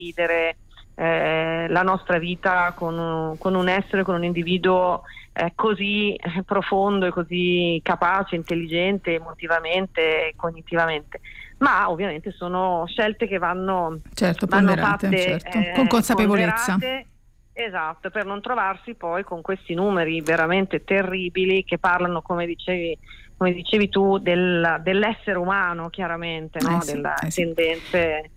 condividere la nostra vita con un essere, con un individuo così profondo e così capace, intelligente, emotivamente e cognitivamente. Ma ovviamente sono scelte che vanno ponderate, fatte certo, con consapevolezza. ponderate, esatto, per non trovarsi poi con questi numeri veramente terribili che parlano, come dicevi tu, dell'essere umano, chiaramente, no? Delle tendenze